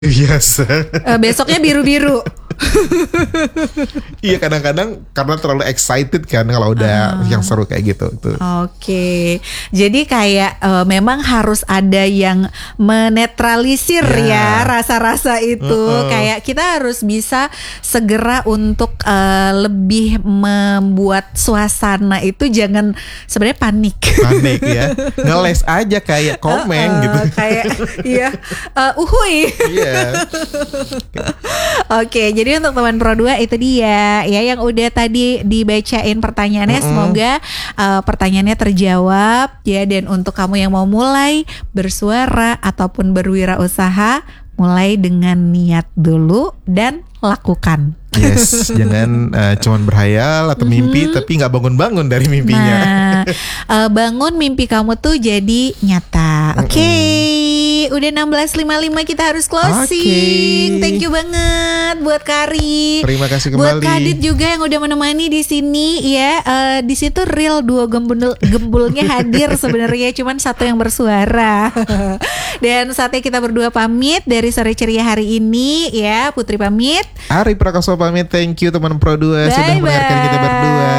Biasa. Besoknya biru-biru. Iya, kadang-kadang karena terlalu excited kan kalau udah yang seru kayak gitu tuh. Oke, jadi kayak memang harus ada yang menetralisir ya rasa-rasa itu. Kayak kita harus bisa segera untuk lebih membuat suasana itu jangan sebenarnya panik. Panik ya, ngeles aja kayak komeng gitu. Kayak iya, uhuy. Iya. Oke, jadi untuk teman Pro 2 itu dia ya yang udah tadi dibacain pertanyaannya. Semoga pertanyaannya terjawab ya. Dan untuk kamu yang mau mulai bersuara ataupun berwirausaha, mulai dengan niat dulu dan lakukan. Yes, jangan cuman berhayal atau mimpi tapi nggak bangun-bangun dari mimpinya. Nah, bangun mimpi kamu tuh jadi nyata. Oke, udah 16.55 kita harus closing. Thank you banget buat Kari. Terima kasih kembali. Buat Kadit juga yang udah menemani di sini ya. Di situ real dua gembulnya hadir sebenarnya, cuman satu yang bersuara. Dan saatnya kita berdua pamit dari Sore Ceria hari ini ya. Putri pamit. Ari Prakoso pamit. Thank you teman Pro 2 sudah mendengarkan kita berdua.